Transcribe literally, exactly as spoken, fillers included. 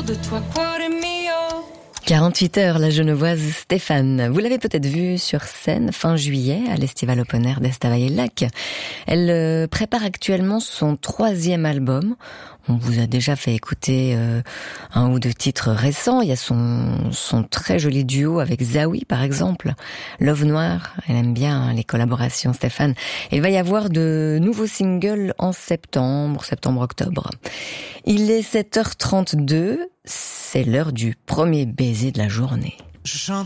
de toi, cuore mio. quarante-huit heures, la genevoise Stéphane. Vous l'avez peut-être vue sur scène fin juillet à l'Estival Open Air d'Estavayer-le-Lac. Elle euh, prépare actuellement son troisième album. On vous a déjà fait écouter euh, un ou deux titres récents. Il y a son, son très joli duo avec Zawi, par exemple. Love Noir, elle aime bien les collaborations, Stéphane. Et il va y avoir de nouveaux singles en septembre, septembre-octobre. Il est sept heures trente-deux, c'est l'heure du premier baiser de la journée. Je chante